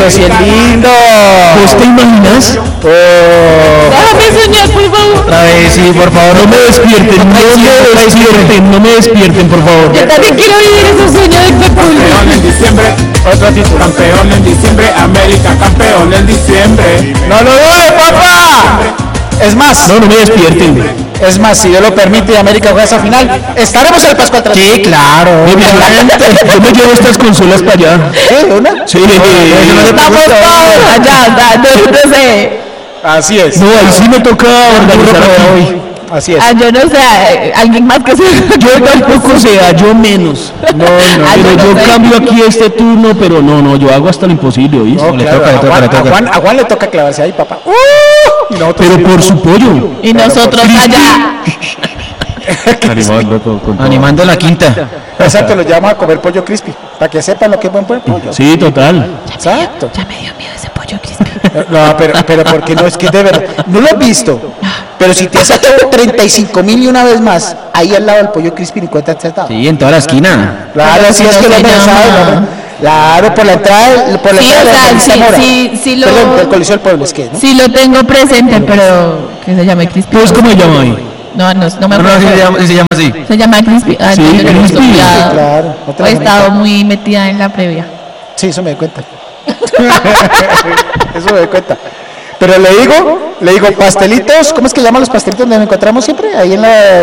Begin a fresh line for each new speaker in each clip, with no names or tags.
Eso sí es lindo.
¿Vos te imaginas?
Déjame soñar, por favor.
Otra vez, sí, por favor.
No me despierten, por favor.
Yo también quiero vivir esos sueños de Peculiar.
Campeón en diciembre, otro título. Campeón en diciembre, América campeón en diciembre.
¡No lo dudes, papá! Es más,
No me despierten.
es más, si Dios lo permite y América juega esa final, estaremos el Pascual atrás. Sí, claro.
Yo me llevo estas consolas para allá.
¿Sí? ¿Una?
Sí.
Vamos todos allá, no sé.
Así es.
No, ahí sí me toca organizar hoy.
Así es.
Yo no sé, alguien más que se.
Yo tampoco sea, yo menos. No, pero yo cambio aquí este turno, pero no, yo hago hasta lo imposible, ¿oíste?
No, claro, a Juan le toca clavarse ahí, papá. Y nosotros
Pero
sí.
por su pollo.
Y nosotros allá.
Animando todo con todo.
Animando la quinta. Exacto, lo llevamos a comer pollo crispy, para que sepan lo que es buen pollo.
Sí, total.
Exacto.
Ya me dio miedo ese pollo crispy.
No, pero porque no es que de verdad, no lo has visto. Pero si te has hecho 35.000 y una vez más, ahí al lado del pollo crispy ni cuenta te has dado.
Sí, en toda la esquina.
Claro,
Pero
sí
si
es
no
que lo
se
he pensado.
llama.
Claro, por la entrada, por la
Sí,
entrada
o sea,
de la Zamora.
sí lo.
Perdón, del Coliseo del Pueblo, es que, ¿no?
Sí lo tengo presente, pero que se llame crispy.
¿Pues cómo se llama ahí?
No me
No,
acuerdo.
sí se llama así.
Se llama crispy. Ah,
Sí,
no, yo no lo he
crispy.
estudiado.
Sí, claro, no te
He
la
estado muy metida en la previa.
Sí, eso me doy cuenta. Eso me doy cuenta. Pero le digo, pastelitos, ¿cómo es que llaman los pastelitos donde nos encontramos siempre? Ahí en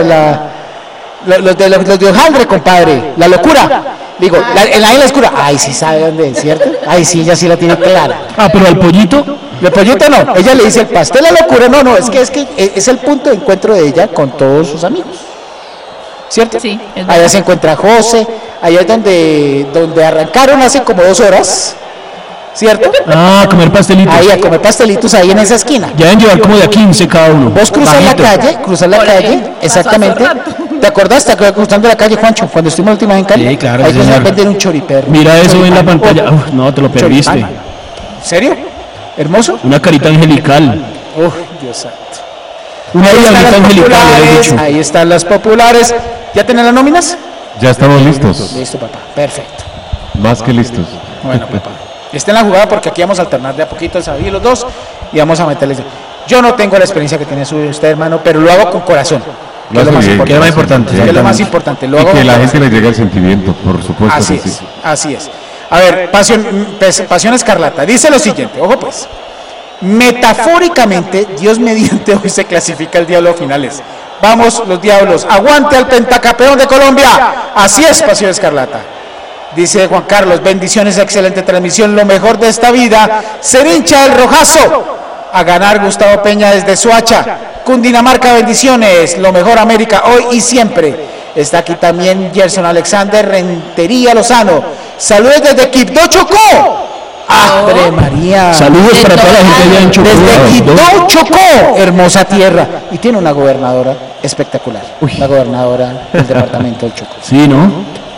los de hojaldre, compadre, la locura. Digo, en la oscura. Ay, sí sabe dónde es, ¿cierto? Ay, sí, ella sí la tiene clara.
Ah, pero al pollito.
El pollito no, ella le dice el pastel la locura, no, es que es el punto de encuentro de ella con todos sus amigos. ¿Cierto?
Sí, es
Allá
verdad.
se encuentra José, allá es donde arrancaron hace como 2 horas, ¿cierto?
Ah, comer pastelitos.
Ahí a comer pastelitos ahí en esa esquina.
Ya deben llevar como de a 15 cada uno.
Vos cruzas
Bajito.
la calle, exactamente. ¿Te acordás? ¿Te acordás cruzando la calle, Juancho? Cuando estuvimos la última vez en Cali.
Sí, claro,
Ahí
sí,
vas a
señor.
vender un choriperro.
Mira eso en la pantalla. Uf, no, te lo perdiste.
¿En serio? ¿Hermoso?
Una carita angelical.
Uf, Dios santo.
Una
Ahí están
diablita
las
angelical, le he
populares,
dicho.
ahí están las populares. ¿Ya tienen las nóminas?
Ya estamos listos.
Listo, papá. Perfecto.
Más que listos.
Bueno, papá. Está en la jugada porque aquí vamos a alternar de a poquito el Sabí los dos y vamos a meterles. Yo no tengo la experiencia que tiene usted, hermano, pero lo hago con corazón. Que es lo más
bien,
importante.
que es lo más importante,
Que es lo más importante. Lo
Y
hago
que
con
la
corazón.
gente le llegue el sentimiento, por supuesto
Así
que
es,
sí.
así es. A ver, Pasión Escarlata. Dice lo siguiente, ojo pues. Metafóricamente, Dios mediante hoy se clasifica el diablo a finales. Vamos, los diablos. Aguante al pentacampeón de Colombia. Así es, Pasión Escarlata. Dice Juan Carlos, bendiciones, excelente transmisión. Lo mejor de esta vida, ser hincha del rojazo. A ganar Gustavo Peña desde Soacha. Cundinamarca, bendiciones. Lo mejor América hoy y siempre. Está aquí también Gerson Alexander Rentería Lozano. Saludos desde Quibdó, Chocó. ¡Ave María!
Saludos para toda la gente allá en Chocó.
Desde Quibdó, Chocó. Hermosa tierra. Y tiene una gobernadora espectacular. La gobernadora del departamento del Chocó.
Sí, ¿no?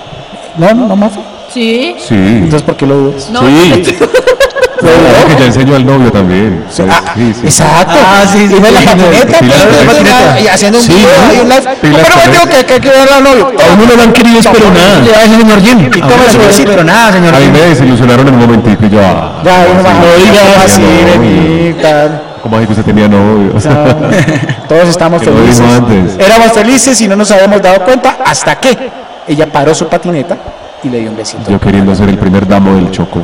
¿No, Mafe?
Sí.
Sí.
Entonces, ¿por qué lo dudas?
No,
Sí.
Claro que ya enseñó al novio también. Sí, sí.
Exacto.
sí,
Y ve la patineta, y haciendo un
Sí,
video
¿no?
ahí, un live. Pero me digo que hay que ver al novio.
A uno no lo han querido esperonar.
Le va a decir señor Jim.
Y toma su besito.
Pero nada, señor
A mí
Jim.
me desilusionaron en un momentico y yo,
Ya, uno va.
No diga
así, vení, tal.
¿cómo así que usted tenía novio?
Todos estamos
Que lo
felices.
dijo antes.
Éramos felices y no nos habíamos dado cuenta hasta que ella paró su patineta y le dio un besito.
Yo queriendo ser el primer damo del Chocó.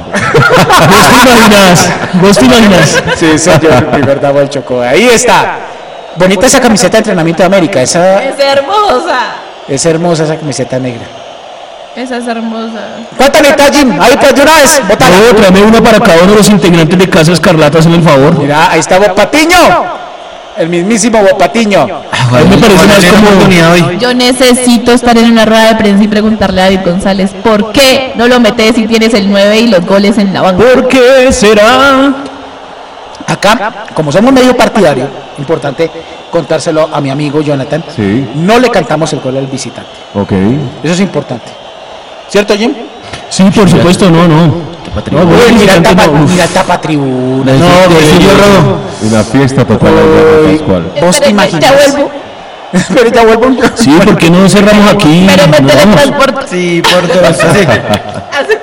¿Vos te imaginas?
Sí, soy yo el primer damo del Chocó. Ahí está. Bonita esa camiseta de entrenamiento de América. Esa
es hermosa.
es hermosa esa camiseta negra.
Esa es hermosa.
¿Cuánta necesitas, Jim? Ahí pues de una vez, botala.
No, tráeme una para cada uno de los integrantes de Casa Escarlata, hazme el favor.
Mira, ahí está Bopatiño. El mismísimo Bopatiño.
A mí me parece más como...
Yo necesito estar en una rueda de prensa y preguntarle a David González por qué no lo metes si tienes el 9 y los goles en la banca.
¿Por qué será?
Acá, como somos medio partidario, importante contárselo a mi amigo Jonathan.
Sí.
No le cantamos el gol al visitante.
Ok.
Eso es importante. ¿Cierto, Jim?
Sí, por supuesto, no. No,
Uy, mira el tapa,
uf.
mira el tapa tribuna.
No, pues sí, yo robo.
Una fiesta total allá en Pascual.
¿Vos te imaginas?
Ya vuelvo.
Pero ya vuelvo.
Sí, ¿por qué no cerramos aquí?
Pero me
Nos vamos.
teletransporto.
Sí, por dos. Sí.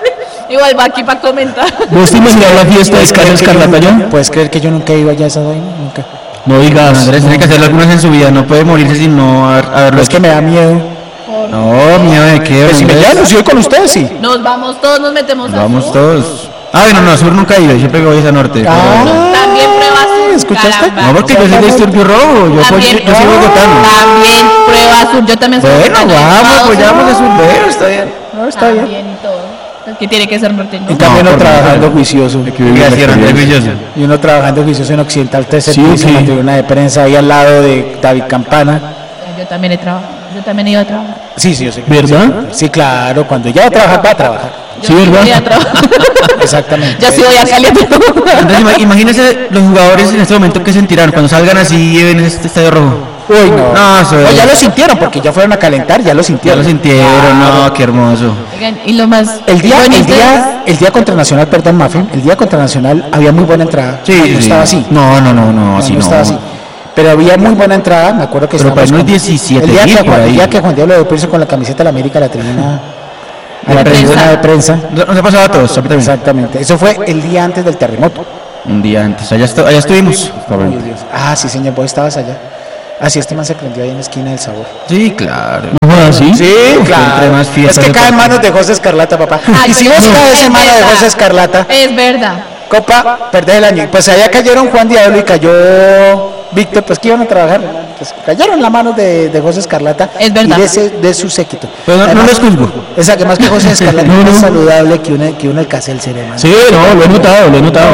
Igual va aquí para comentar.
¿Vos te imaginas la fiesta de Casa Escarlata ya?
¿Puedes creer que yo nunca he ido allá a esa vaina? Nunca.
No digas.
Andrés tiene que hacer algunas en su vida, no puede morirse sin no haberlo
Es que me da miedo.
No, miedo de qué,
Pero si me
Andrés.
llamo, si voy con ustedes, sí.
Nos vamos todos, nos metemos a
Vamos
sur.
todos. Ah, bueno, no, sur nunca he ido, siempre voy a norte. pero-
También prueba sur.
¿escuchaste?
caramba.
No, porque yo soy de Disturbio Rojo, yo soy bogotano.
También prueba sur. Yo también soy
Bueno,
bogotana.
vamos, pues ya vamos a sur, bueno, está bien.
No, está bien.
También y todo. Es que tiene que ser norteño.
En cambio,
No,
uno
por
trabajando
nada.
juicioso.
Gracias, Andrés Villoso.
Y uno trabajando juicioso en Occidental tercer
Sí,
piso, en la
sí.
tribuna de prensa, ahí al lado de David Campana.
Yo también he trabajado. Yo también he ido a trabajar.
Sí, sí, yo sé.
¿Verdad?
Sí, claro, cuando ya va a trabajar, va a trabajar.
Sí, ¿verdad?
Voy a trabajar.
Exactamente.
Yo sí voy a Cali.
Andrés, imagínese los jugadores en este momento que sentirán cuando salgan así en este estadio rojo.
Uy, no.
No, eso
No,
es-
ya lo sintieron, porque ya fueron a calentar, ya lo
Ya
sintieron.
lo sintieron, no, qué hermoso.
Oigan, y lo más
El día
bonito
contra Nacional, perdón, Mafe, el día contra Nacional había muy buena entrada.
Sí,
no
sí.
estaba así.
No, así
no
no.
estaba así. Pero había muy buena entrada, me acuerdo que
Pero
estábamos
para unos
con-
17
el día
mil
que,
por
el
ahí.
día que Juan Diablo de Pirso con la camiseta de la América, la tribuna a la
prensa.
tribuna de prensa.
Nos ha pasado a todos, a mí también.
Exactamente. Eso fue el día antes del terremoto.
Un día antes, allá estuvimos.
Ay, Dios. Ah, sí, señor, vos estabas allá. Ah, sí, este man se prendió ahí en la esquina del sabor.
Sí, claro.
No jodas, ¿sí?
Sí,
entre más fiestas
Es que
de
cae en
partido.
manos de José Escarlata, papá.
Ay,
Y si
pero
vos
no,
caes
es
en manos de
verdad.
José Escarlata,
es verdad.
Copa, perdés el año. Y pues allá cayeron Juan Diablo y cayó Víctor, pues que iban a trabajar. Pues cayeron en las manos de José Escarlata.
Es verdad.
Y de su séquito.
Pero no
Además,
los juzgo.
Esa que más que José Escarlata
No,
es
no.
más saludable que un Alcacer hermano.
Sí, no, lo he notado, lo he notado.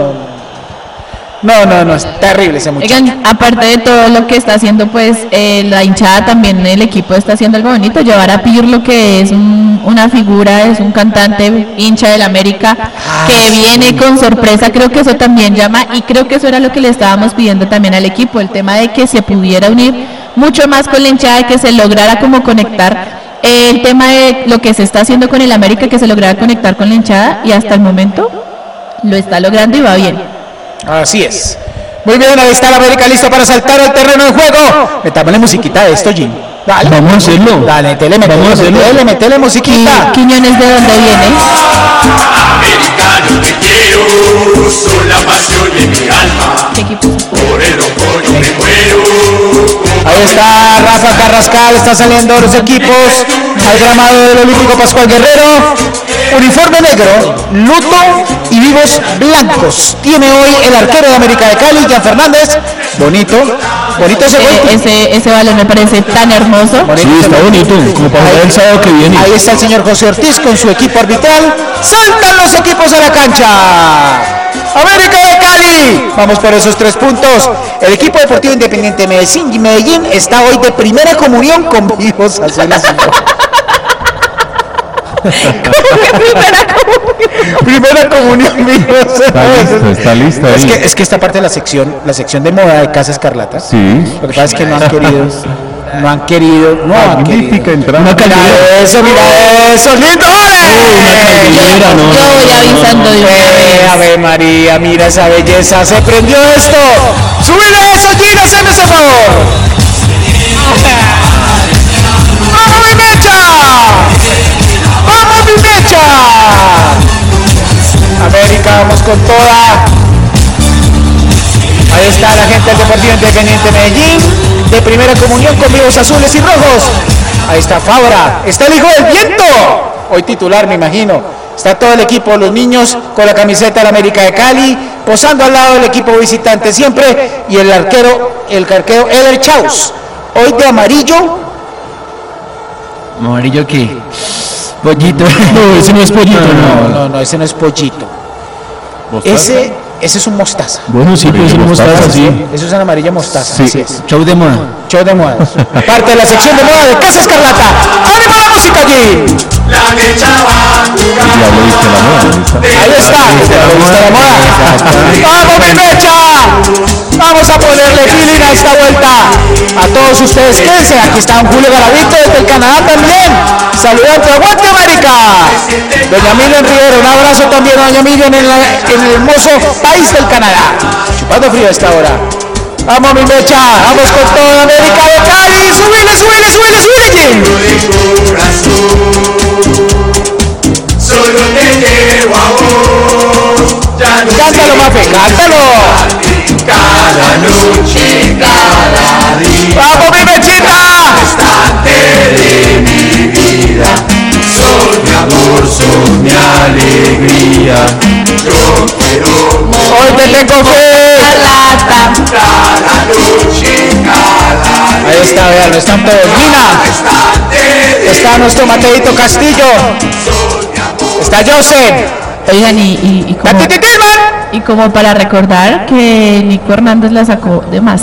No, es terrible ese muchacho.
Oigan, aparte de todo lo que está haciendo, pues la hinchada también, el equipo está haciendo algo bonito. Llevar a Pirlo, que es una figura, es un cantante hincha del América, que viene con sorpresa. Creo que eso también llama, y creo que eso era lo que le estábamos pidiendo también al equipo, el tema de que se pudiera unir mucho más con la hinchada y que se lograra como conectar. El tema de lo que se está haciendo con el América, que se lograra conectar con la hinchada, y hasta el momento lo está logrando y va bien.
Así es. Muy bien, ahí está la América listo para saltar al terreno de juego. Metámosle musiquita a esto, Jim. Dale.
Vamos a hacerlo.
Dale,
Vamos a hacerlo.
metele musiquita.
Quiñones, ¿de dónde viene?
Americano te quiero, son la pasión de mi alma,
¿Qué equipo?
por el rojo yo me muero.
Ahí está Rafa Carrascal, está saliendo los equipos al gramado del Olímpico Pascual Guerrero. Uniforme negro, luto y vivos blancos. Tiene hoy el arquero de América de Cali, Jan Fernández. Bonito ese gol.
Ese balón me parece tan hermoso.
Sí, está bonito, como para ver el sábado que viene.
Ahí está el señor José Ortiz con su equipo arbitral. ¡Saltan los equipos a la cancha! ¡América de Cali! Vamos por esos 3 puntos. El equipo deportivo independiente Medellín está hoy de primera comunión con vivos azules. Primera comunión, vivos.
Está lista ahí.
Es que esta parte de la sección de moda de Casa Escarlata.
Sí.
Lo que pasa es que no han querido.
Magnífica entrada.
Mira eso, lindo.
Caldera, no,
Yo voy avisando de una vez.
Ave María, mira esa belleza, se prendió esto. ¡Súbile eso, Gina, hazme ese favor! ¡Vamos, mi mecha! ¡Vamos, mi mecha! América, vamos con toda. Ahí está la gente del Deportivo Independiente Medellín, de primera comunión con vivos azules y rojos. Ahí está Fabra, está el hijo del viento, hoy titular me imagino. Está todo el equipo, los niños con la camiseta de la América de Cali, posando al lado del equipo visitante siempre, y el arquero Eder Chaus, hoy de amarillo.
¿Amarillo qué? Pollito.
No, ese no es pollito, no.
No, ese no es pollito.
¿Mostaza?
Ese es un mostaza.
Bueno, sí, pues no mostaza, sí.
Eso es un amarillo mostaza, así es.
Show de moda.
Show de moda. Parte de la sección de moda de Casa Escarlata. ¡Ánimo la música allí!
La mecha va a
El diablo viste la moda.
Ahí está. ¿Te gusta la moda? ¡Vamos, mi mecha! Vamos a ponerle feeling a esta vuelta. A todos ustedes, quédense. Aquí está don Julio Garavito desde el Canadá también. Saludando. ¡Aguante, América! Doña Miriam Rivero, un abrazo también a doña Miriam en el hermoso país del Canadá. Chupando frío a esta hora. Vamos, mi mecha. Vamos con toda América de Cali. ¡Súbile, Jim!
de corazón, solo te quiero. debo a vos. Ya no
Cántalo,
sé
Mafe, cántalo.
cada noche, cada día.
¡Vamos, mi Mechita!
Instante de mi vida, sos mi amor, sos mi alegría. Yo quiero
Hoy te tengo fe.
cada noche, cada
Ahí está, vean, están todos. Mina,
instante
está nuestro Mateito Castillo. Está Joseph.
Oigan, y
¡La
como,
Tititilman!
y como para recordar que Nico Hernández la sacó